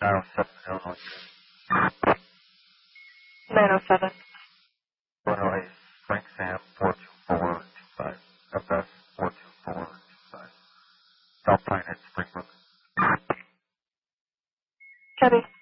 907 Illinois. 907. 108 Frank Sam 42425. FS 42425. South Pine at Springbrook. Copy.